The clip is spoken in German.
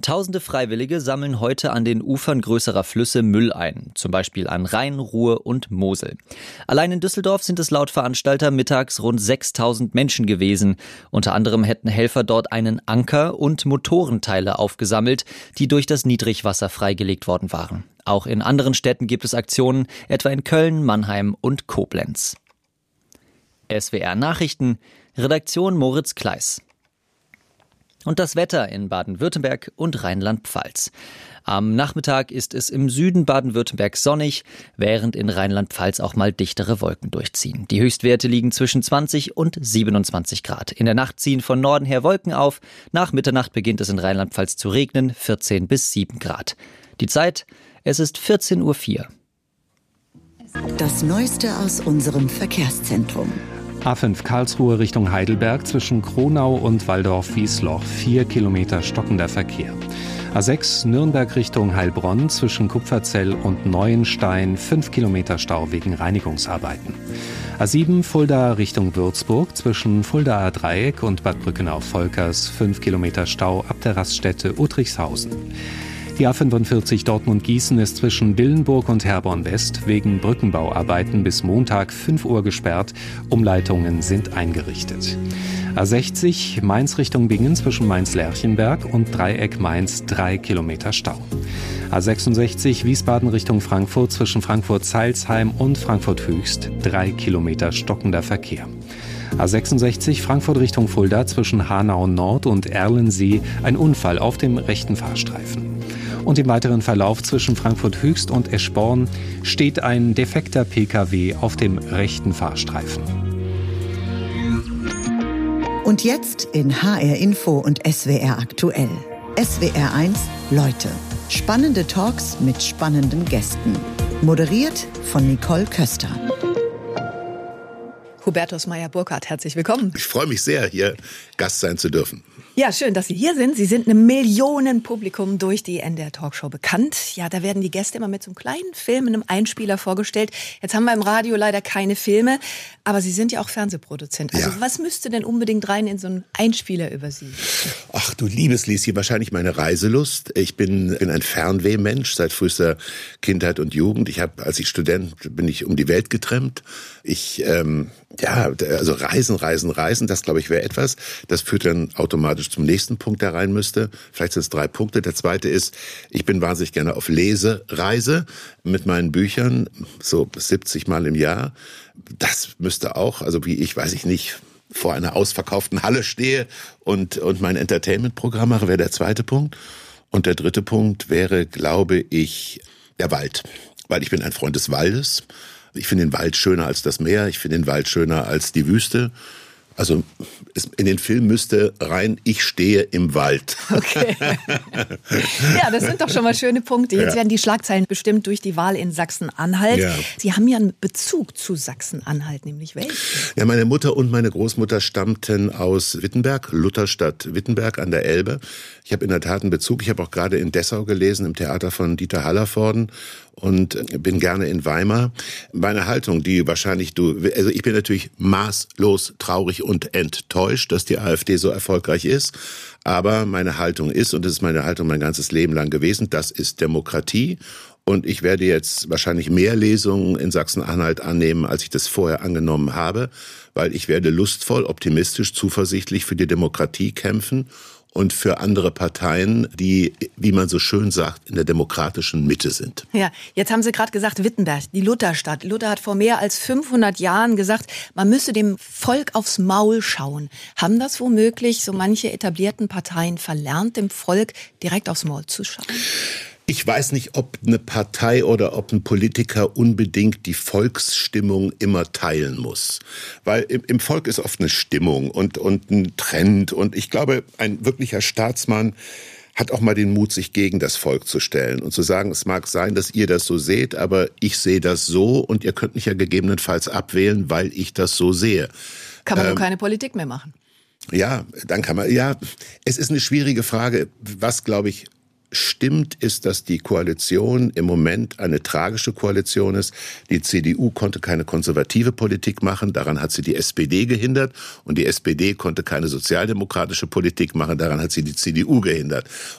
Tausende Freiwillige sammeln heute an den Ufern größerer Flüsse Müll ein, zum Beispiel an Rhein, Ruhr und Mosel. Allein in Düsseldorf sind es laut Veranstalter mittags rund 6.000 Menschen gewesen. Unter anderem hätten Helfer dort einen Anker und Motorenteile aufgesammelt, die durch das Niedrigwasser freigelegt worden waren. Auch in anderen Städten gibt es Aktionen, etwa in Köln, Mannheim und Koblenz. SWR Nachrichten, Redaktion Moritz Kleiss. Und das Wetter in Baden-Württemberg und Rheinland-Pfalz. Am Nachmittag ist es im Süden Baden-Württembergs sonnig, während in Rheinland-Pfalz auch mal dichtere Wolken durchziehen. Die Höchstwerte liegen zwischen 20 und 27 Grad. In der Nacht ziehen von Norden her Wolken auf. Nach Mitternacht beginnt es in Rheinland-Pfalz zu regnen, 14 bis 7 Grad. Die Zeit, es ist 14.04 Uhr. Das Neueste aus unserem Verkehrszentrum. A5 Karlsruhe Richtung Heidelberg zwischen Kronau und Walldorf-Wiesloch, 4 Kilometer stockender Verkehr. A6 Nürnberg Richtung Heilbronn zwischen Kupferzell und Neuenstein, 5 Kilometer Stau wegen Reinigungsarbeiten. A7 Fulda Richtung Würzburg zwischen Fuldaer Dreieck und Bad Brückenau-Volkers, 5 Kilometer Stau ab der Raststätte Uttrichshausen. Die A45 Dortmund-Gießen ist zwischen Dillenburg und Herborn-West wegen Brückenbauarbeiten bis Montag 5 Uhr gesperrt. Umleitungen sind eingerichtet. A60 Mainz Richtung Bingen zwischen Mainz-Lerchenberg und Dreieck Mainz, 3 Kilometer Stau. A66 Wiesbaden Richtung Frankfurt zwischen Frankfurt-Zeilsheim und Frankfurt-Höchst, 3 Kilometer stockender Verkehr. A66 Frankfurt Richtung Fulda zwischen Hanau Nord und Erlensee, ein Unfall auf dem rechten Fahrstreifen. Und im weiteren Verlauf zwischen Frankfurt Höchst und Eschborn steht ein defekter Pkw auf dem rechten Fahrstreifen. Und jetzt in HR Info und SWR aktuell. SWR 1 Leute. Spannende Talks mit spannenden Gästen. Moderiert von Nicole Köster. Hubertus Meyer-Burkhardt, herzlich willkommen. Ich freue mich sehr, hier Gast sein zu dürfen. Ja, schön, dass Sie hier sind. Sie sind einem Millionenpublikum durch die NDR Talkshow bekannt. Ja, da werden die Gäste immer mit so einem kleinen Film, einem Einspieler vorgestellt. Jetzt haben wir im Radio leider keine Filme, aber Sie sind ja auch Fernsehproduzent. Also was müsste denn unbedingt rein in so einen Einspieler über Sie? Ach du liebes Lieschen, wahrscheinlich meine Reiselust. Ich bin ein Fernwehmensch seit frühester Kindheit und Jugend. Als ich Student bin ich um die Welt getrennt. Also Reisen, das glaube ich wäre etwas. Das führt dann automatisch zum nächsten Punkt, der rein müsste. Vielleicht sind es 3 Punkte. Der zweite ist, ich bin wahnsinnig gerne auf Lesereise mit meinen Büchern, so 70 Mal im Jahr. Das müsste auch, also wie ich, weiß ich nicht, vor einer ausverkauften Halle stehe und mein Entertainment-Programm mache, wäre der zweite Punkt. Und der dritte Punkt wäre, glaube ich, der Wald. Weil ich bin ein Freund des Waldes. Ich finde den Wald schöner als das Meer. Ich finde den Wald schöner als die Wüste. Also in den Film müsste rein, ich stehe im Wald. Okay. Ja, das sind doch schon mal schöne Punkte. Jetzt werden die Schlagzeilen bestimmt durch die Wahl in Sachsen-Anhalt. Ja. Sie haben ja einen Bezug zu Sachsen-Anhalt, nämlich welchen? Ja, meine Mutter und meine Großmutter stammten aus Wittenberg, Lutherstadt Wittenberg an der Elbe. Ich habe in der Tat einen Bezug. Ich habe auch gerade in Dessau gelesen, im Theater von Dieter Hallervorden. Und bin gerne in Weimar. Meine Haltung, die wahrscheinlich ich bin natürlich maßlos traurig und enttäuscht, dass die AfD so erfolgreich ist. Aber meine Haltung ist, und das ist meine Haltung mein ganzes Leben lang gewesen, das ist Demokratie. Und ich werde jetzt wahrscheinlich mehr Lesungen in Sachsen-Anhalt annehmen, als ich das vorher angenommen habe, weil ich werde lustvoll, optimistisch, zuversichtlich für die Demokratie kämpfen. Und für andere Parteien, die, wie man so schön sagt, in der demokratischen Mitte sind. Ja, jetzt haben Sie gerade gesagt, Wittenberg, die Lutherstadt. Luther hat vor mehr als 500 Jahren gesagt, man müsse dem Volk aufs Maul schauen. Haben das womöglich so manche etablierten Parteien verlernt, dem Volk direkt aufs Maul zu schauen? Ich weiß nicht, ob eine Partei oder ob ein Politiker unbedingt die Volksstimmung immer teilen muss. Weil im Volk ist oft eine Stimmung und ein Trend. Und ich glaube, ein wirklicher Staatsmann hat auch mal den Mut, sich gegen das Volk zu stellen und zu sagen, es mag sein, dass ihr das so seht, aber ich sehe das so und ihr könnt mich ja gegebenenfalls abwählen, weil ich das so sehe. Kann man nur keine Politik mehr machen. Ja, dann kann man, ja, es ist eine schwierige Frage. Was, glaube ich, stimmt, ist, dass die Koalition im Moment eine tragische Koalition ist. Die CDU konnte keine konservative Politik machen, daran hat sie die SPD gehindert. Und die SPD konnte keine sozialdemokratische Politik machen, daran hat sie die CDU gehindert.